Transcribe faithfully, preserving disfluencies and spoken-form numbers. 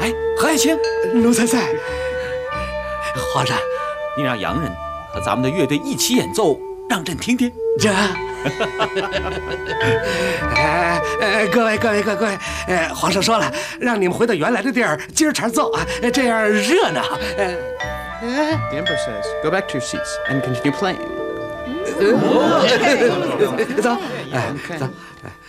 哎，何爱卿， 奴才在。 皇上，你让洋人和咱们的乐队一起演奏，让朕听听。 这，哎哎，各位各位各位，哎，皇上说了，让你们回到原来的地儿接着茬奏啊，这样热闹。哎。 The Emperor says, "Go back to your seats and continue playing." 走，哎，走。